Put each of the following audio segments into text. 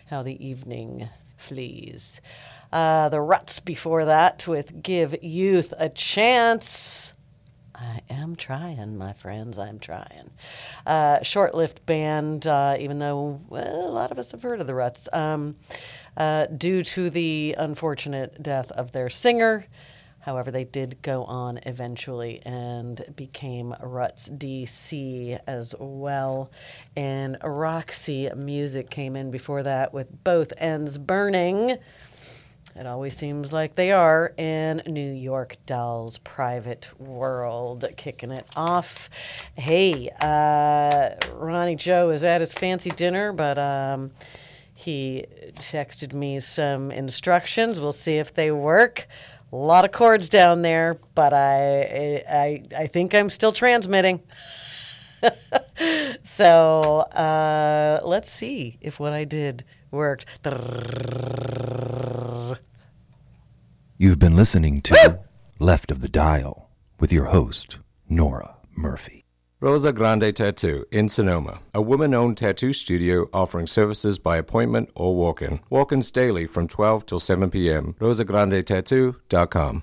how the evening flees. The Ruts before that with Give Youth a Chance. I am trying, my friends. I'm trying. Short-lived band, even though a lot of us have heard of the Ruts, due to the unfortunate death of their singer. However, they did go on eventually and became Ruts DC as well. And Roxy Music came in before that with Both Ends Burning. It always seems like they are. And New York Dolls Private World kicking it off. Hey, Ronnie Joe is at his fancy dinner, but he texted me some instructions. We'll see if they work. A lot of chords down there, but I think I'm still transmitting. So let's see if what I did worked. You've been listening to Left of the Dial with your host, Nora Murphy. Rosa Grande Tattoo in Sonoma, a woman-owned tattoo studio offering services by appointment or walk-in. Walk-ins daily from 12 till 7 p.m. rosagrandetattoo.com.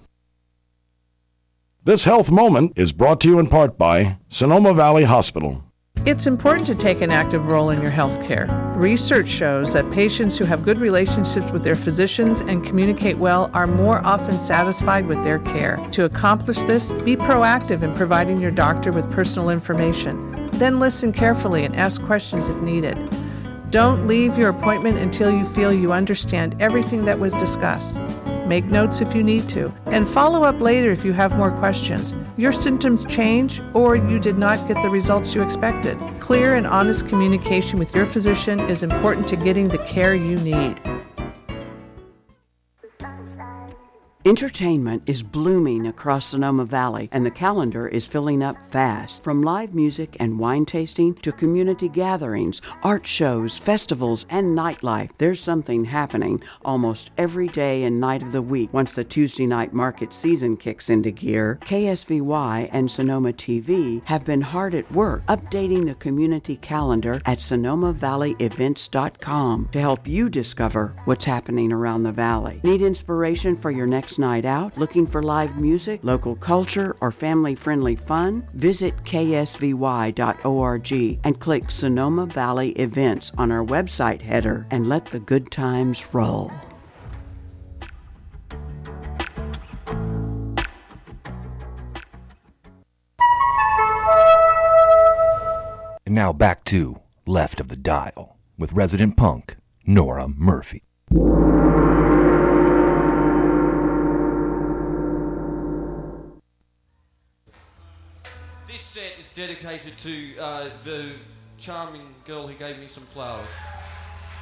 This health moment is brought to you in part by Sonoma Valley Hospital. It's important to take an active role in your health care. Research shows that patients who have good relationships with their physicians and communicate well are more often satisfied with their care. To accomplish this, be proactive in providing your doctor with personal information. Then listen carefully and ask questions if needed. Don't leave your appointment until you feel you understand everything that was discussed. Make notes if you need to, and follow up later if you have more questions. Your symptoms change or you did not get the results you expected. Clear and honest communication with your physician is important to getting the care you need. Entertainment is blooming across Sonoma Valley, and the calendar is filling up fast. From live music and wine tasting to community gatherings, art shows, festivals, and nightlife, there's something happening almost every day and night of the week. Once the Tuesday night market season kicks into gear, KSVY and Sonoma TV have been hard at work updating the community calendar at SonomaValleyEvents.com to help you discover what's happening around the valley. Need inspiration for your next night out? Looking for live music, local culture, or family-friendly fun? Visit ksvy.org and click Sonoma Valley Events on our website header and let the good times roll. And now back to Left of the Dial with resident punk Nora Murphy. This set is dedicated to the charming girl who gave me some flowers.